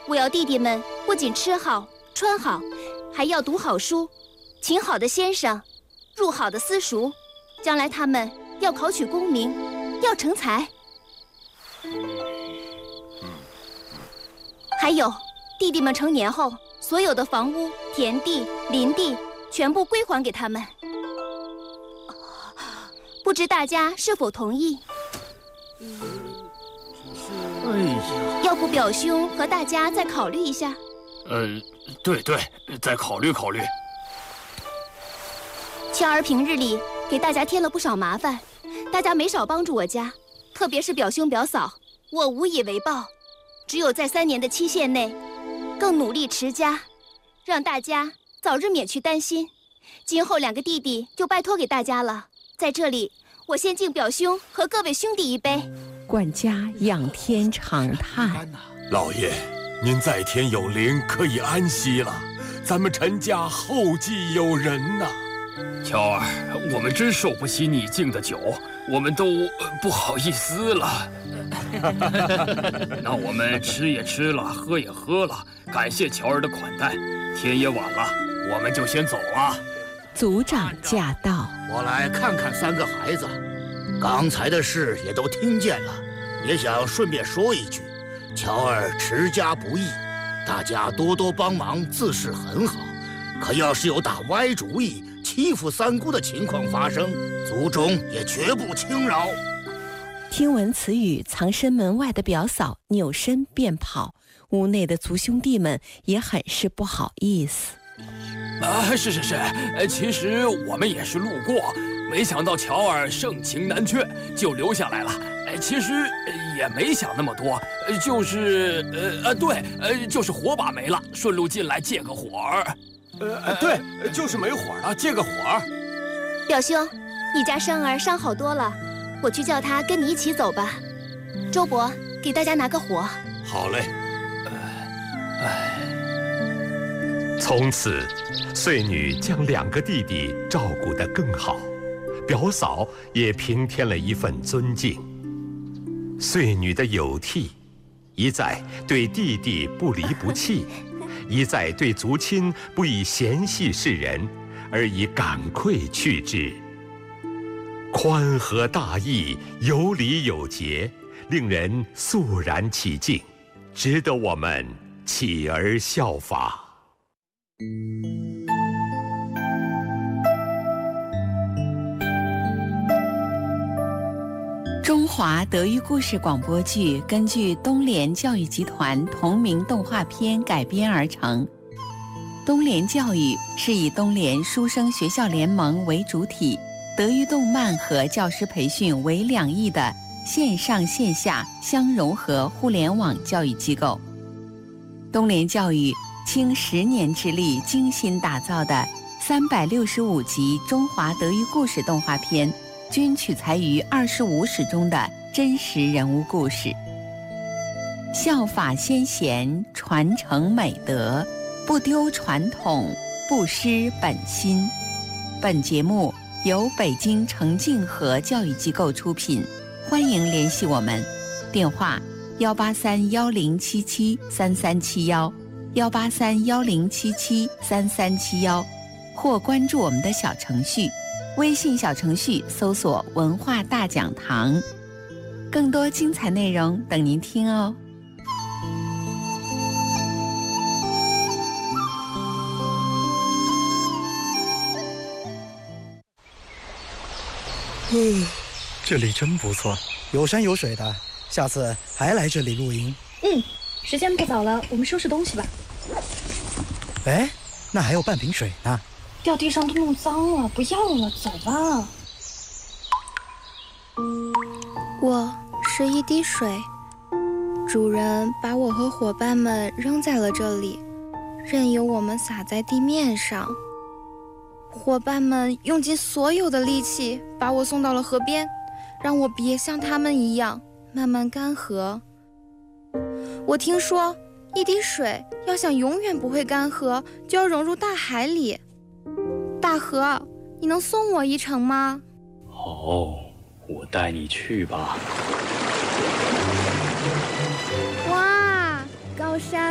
我要弟弟们不仅吃好穿好，还要读好书，请好的先生，入好的私塾，将来他们要考取功名，要成才。还有，弟弟们成年后，所有的房屋、田地、林地全部归还给他们。不知大家是否同意？ 哎呀， 要不表兄和大家再考虑一下？ 对，再考虑考虑。 乔儿平日里给大家添了不少麻烦，大家没少帮助我家，特别是表兄表嫂，我无以为报。只有在3年的期限内，更努力持家，让大家早日免去担心。今后2个弟弟就拜托给大家了。在这里，我先敬表兄和各位兄弟一杯。 管家仰天长叹：“ 老爷，您在天有灵，可以安息了。咱们陈家后继有人呐。” 乔儿，我们真受不起你敬的酒，我们都不好意思了。那我们吃也吃了，喝也喝了，感谢乔儿的款待。天也晚了，我们就先走了。 族长驾到， 我来看看3个孩子，刚才的事也都听见了，也想顺便说一句，乔儿持家不易，大家多多帮忙自是很好。可要是有打歪主意、欺负3姑的情况发生，族中也绝不轻饶。 听闻此语，藏身门外的表嫂扭身便跑，屋内的族兄弟们也很是不好意思。 是，其实我们也是路过，没想到乔儿盛情难却，就留下来了。其实也没想那么多，就是火把没了，顺路进来借个火儿。 对，就是没火了，借个火。 表兄，你家生儿伤好多了，我去叫他跟你一起走吧。周伯，给大家拿个火。 好嘞。 从此，穗女将2个弟弟照顾得更好，表嫂也平添了一份尊敬。穗女的有替，一在对弟弟不离不弃，一在对族亲不以嫌隙示人，而以感愧去之。宽和大义，有礼有节，令人肃然起敬，值得我们起而效法。 中华德育故事广播剧根据东联教育集团同名动画片改编而成。东联教育是以东联书生学校联盟为主体，德育动漫和教师培训为2翼的线上线下相融合互联网教育机构。东联教育倾10年之力精心打造的365集中华德育故事动画片，均取材于25史中的真实人物故事，效法先贤，传承美德，不丢传统，不失本心。本节目由北京程静和教育机构出品，欢迎联系我们，电话18310773371，18310773371，或关注我们的小程序，微信小程序搜索“文化大讲堂”，更多精彩内容等您听哦。 这里真不错，有山有水的，下次还来这里露营。 时间不早了，我们收拾东西吧。 哎，那还有半瓶水呢。 掉地上都弄脏了，不要了，走吧。 我是一滴水，主人把我和伙伴们扔在了这里，任由我们洒在地面上。伙伴们用尽所有的力气把我送到了河边，让我别像他们一样慢慢干涸。我听说，一滴水要想永远不会干涸，就要融入大海里。大河，你能送我一程吗？ 哦，我带你去吧。 哇，高山